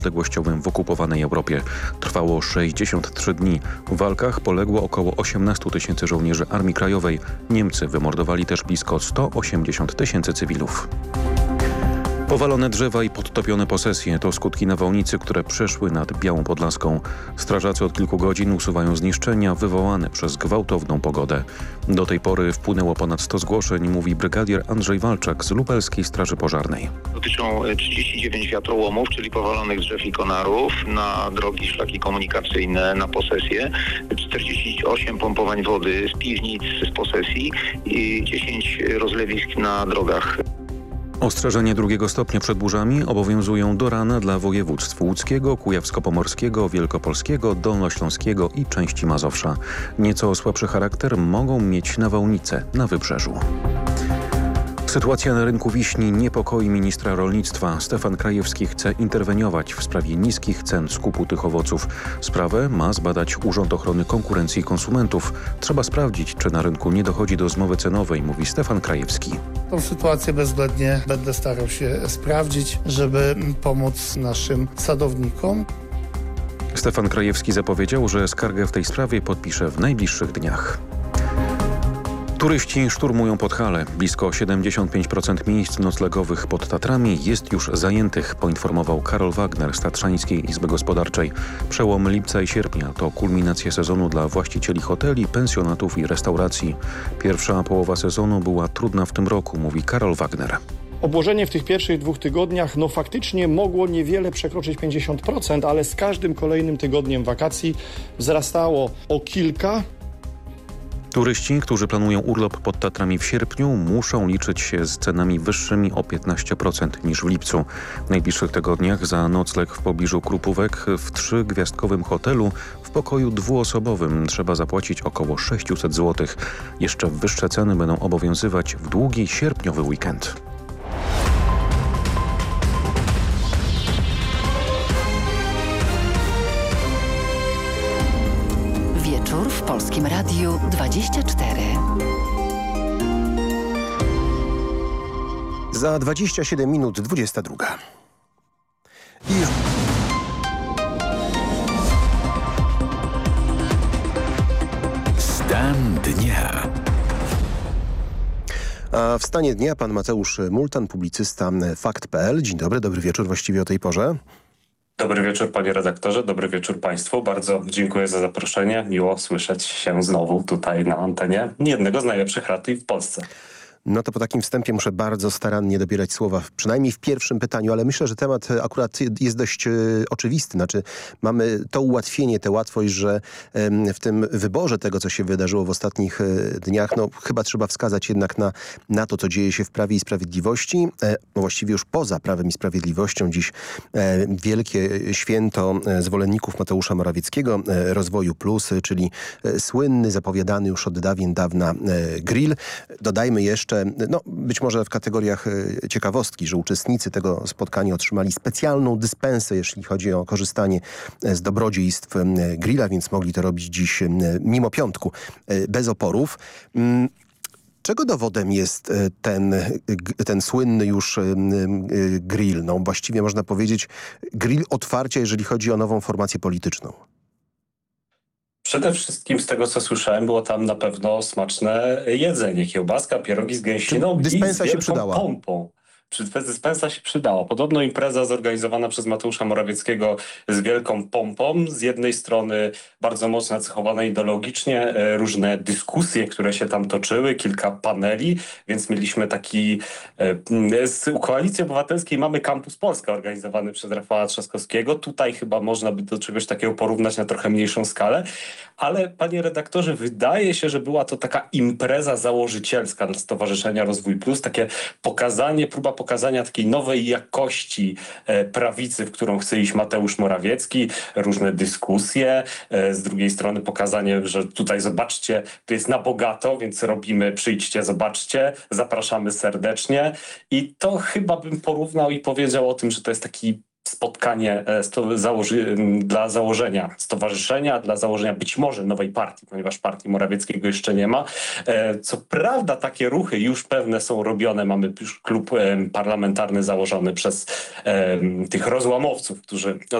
niepodległościowym w okupowanej Europie. Trwało 63 dni. W walkach poległo około 18 tysięcy żołnierzy Armii Krajowej. Niemcy wymordowali też blisko 180 tysięcy cywilów. Powalone drzewa i podtopione posesje to skutki nawałnicy, które przeszły nad Białą Podlaską. Strażacy od kilku godzin usuwają zniszczenia wywołane przez gwałtowną pogodę. Do tej pory wpłynęło ponad 100 zgłoszeń, mówi brygadier Andrzej Walczak z Lubelskiej Straży Pożarnej. Dotyczą 39 wiatrołomów, czyli powalonych drzew i konarów, na drogi, szlaki komunikacyjne, na posesje, 48 pompowań wody z piwnic, z posesji i 10 rozlewisk na drogach. Ostrzeżenie drugiego stopnia przed burzami obowiązują do rana dla województw łódzkiego, kujawsko-pomorskiego, wielkopolskiego, dolnośląskiego i części Mazowsza. Nieco słabszy charakter mogą mieć nawałnice na wybrzeżu. Sytuacja na rynku wiśni niepokoi ministra rolnictwa. Stefan Krajewski chce interweniować w sprawie niskich cen skupu tych owoców. Sprawę ma zbadać Urząd Ochrony Konkurencji i Konsumentów. Trzeba sprawdzić, czy na rynku nie dochodzi do zmowy cenowej, mówi Stefan Krajewski. Tą sytuację bezwzględnie będę starał się sprawdzić, żeby pomóc naszym sadownikom. Stefan Krajewski zapowiedział, że skargę w tej sprawie podpisze w najbliższych dniach. Turyści szturmują Podhale. Blisko 75% miejsc noclegowych pod Tatrami jest już zajętych, poinformował Karol Wagner z Tatrzańskiej Izby Gospodarczej. Przełom lipca i sierpnia to kulminacja sezonu dla właścicieli hoteli, pensjonatów i restauracji. Pierwsza połowa sezonu była trudna w tym roku, mówi Karol Wagner. Obłożenie w tych pierwszych 2 tygodniach faktycznie mogło niewiele przekroczyć 50%, ale z każdym kolejnym tygodniem wakacji wzrastało o kilka. Turyści, którzy planują urlop pod Tatrami w sierpniu, muszą liczyć się z cenami wyższymi o 15% niż w lipcu. W najbliższych tygodniach za nocleg w pobliżu Krupówek w 3-gwiazdkowym hotelu w pokoju dwuosobowym trzeba zapłacić około 600 zł. Jeszcze wyższe ceny będą obowiązywać w długi sierpniowy weekend. Wieczór w Polskim Radiu 24. Za 27 minut 22. I już... Stan dnia. A w stanie dnia pan Mateusz Multan, publicysta Fakt.pl. Dzień dobry, dobry wieczór właściwie o tej porze. Dobry wieczór panie redaktorze, dobry wieczór państwu. Bardzo dziękuję za zaproszenie. Miło słyszeć się znowu tutaj na antenie jednego z najlepszych radiów w Polsce. No to po takim wstępie muszę bardzo starannie dobierać słowa, przynajmniej w pierwszym pytaniu, ale myślę, że temat akurat jest dość oczywisty. Znaczy mamy to ułatwienie, tę łatwość, że w tym wyborze tego, co się wydarzyło w ostatnich dniach, no chyba trzeba wskazać jednak na to, co dzieje się w Prawie i Sprawiedliwości. Właściwie już poza Prawem i Sprawiedliwością dziś wielkie święto zwolenników Mateusza Morawieckiego, Rozwoju Plus, czyli słynny, zapowiadany już od dawien dawna grill. Dodajmy jeszcze, no być może w kategoriach ciekawostki, że uczestnicy tego spotkania otrzymali specjalną dyspensę, jeśli chodzi o korzystanie z dobrodziejstw grilla, więc mogli to robić dziś mimo piątku, bez oporów. Czego dowodem jest ten słynny już grill? No właściwie można powiedzieć grill otwarcia, jeżeli chodzi o nową formację polityczną. Przede wszystkim z tego, co słyszałem, było tam na pewno smaczne jedzenie. Kiełbaska, pierogi z gęsiną i z wielką pompą. Dyspensa się przydała. Podobno impreza zorganizowana przez Mateusza Morawieckiego z wielką pompą. Z jednej strony bardzo mocno nacechowane ideologicznie, różne dyskusje, które się tam toczyły, kilka paneli, więc mieliśmy taki... Z Koalicji Obywatelskiej mamy Campus Polska organizowany przez Rafała Trzaskowskiego. Tutaj chyba można by do czegoś takiego porównać na trochę mniejszą skalę. Ale panie redaktorze, wydaje się, że była to taka impreza założycielska dla Stowarzyszenia Rozwój Plus. Takie próba pokazania takiej nowej jakości prawicy, w którą chce iść Mateusz Morawiecki, różne dyskusje, z drugiej strony pokazanie, że tutaj zobaczcie, to jest na bogato, więc robimy, przyjdźcie, zobaczcie, zapraszamy serdecznie i to chyba bym porównał i powiedział o tym, że to jest taki spotkanie dla założenia stowarzyszenia, dla założenia być może nowej partii, ponieważ partii Morawieckiego jeszcze nie ma. Co prawda takie ruchy już pewne są robione. Mamy już klub parlamentarny założony przez tych rozłamowców, którzy